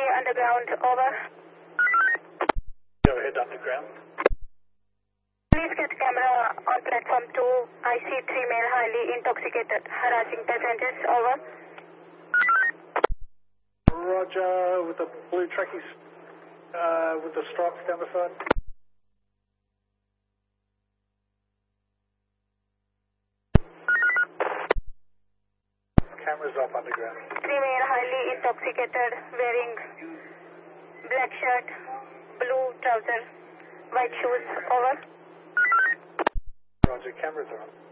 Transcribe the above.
underground, over. Go ahead, underground. Please get camera on platform 2. I see 3 male highly intoxicated, harassing passengers, over. Roger, with the blue trackies, with the stripes down the side. Cameras off underground. 3 male highly intoxicated, wearing black shirt, blue trousers, white shoes, over. Roger, cameras are on.